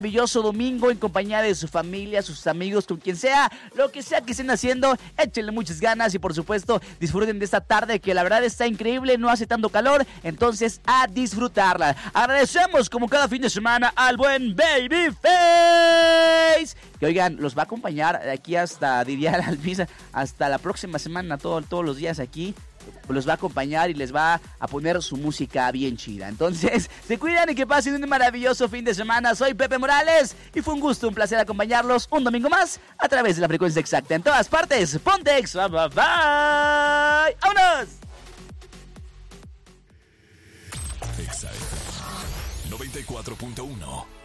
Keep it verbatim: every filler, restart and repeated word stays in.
maravilloso domingo en compañía de su familia, sus amigos, con quien sea, lo que sea que estén haciendo, échenle muchas ganas y por supuesto disfruten de esta tarde que la verdad está increíble, no hace tanto calor, entonces a disfrutarla. Agradecemos como cada fin de semana al buen Babyface, que oigan, los va a acompañar de aquí hasta, diría la Almisa, hasta la próxima semana, todo, todos los días aquí. Los va a acompañar y les va a poner su música bien chida. Entonces, se cuidan y que pasen un maravilloso fin de semana. Soy Pepe Morales y fue un gusto, un placer acompañarlos un domingo más a través de la frecuencia exacta en todas partes. Pontex, bye bye bye. ¡Vámonos! noventa y cuatro punto uno